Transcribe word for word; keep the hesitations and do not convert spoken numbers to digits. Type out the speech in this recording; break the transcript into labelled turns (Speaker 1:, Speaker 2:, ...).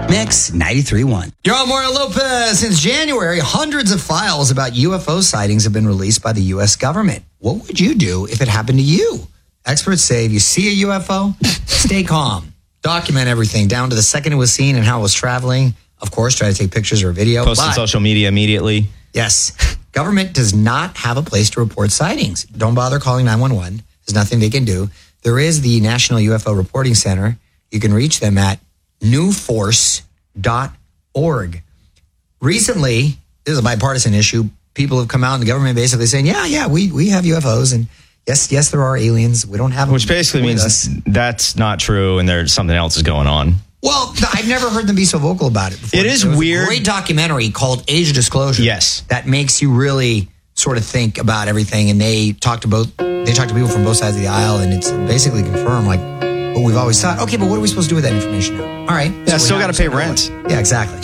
Speaker 1: Mix ninety-three point one. You're on Mario Lopez. Since January, hundreds of files about U F O sightings have been released by the U S government. What would you do if it happened to you? Experts say if you see a U F O, stay calm. Document everything down to the second it was seen and how it was traveling. Of course, try to take pictures or video.
Speaker 2: Post on social media immediately.
Speaker 1: Yes. Government does not have a place to report sightings. Don't bother calling nine one one. There's nothing they can do. There is the National U F O Reporting Center. You can reach them at new force dot org. Recently, this is a bipartisan issue. People have come out in the government basically saying, yeah, yeah, we, we have U F Os. And yes, yes, there are aliens. We don't have them.
Speaker 2: Which basically means us. That's not true and there's something else is going on.
Speaker 1: Well, I've never heard them be so vocal about it before.
Speaker 2: It is
Speaker 1: there was
Speaker 2: weird.
Speaker 1: A great documentary called Age of Disclosure.
Speaker 2: Yes.
Speaker 1: That makes you really sort of think about everything. And they talk to both, they talk to people from both sides of the aisle, and it's basically confirmed like what we've always thought. Okay, but what are we supposed to do with that information now? All right.
Speaker 2: Yeah,
Speaker 1: so
Speaker 2: still got to pay rent.
Speaker 1: Yeah, exactly.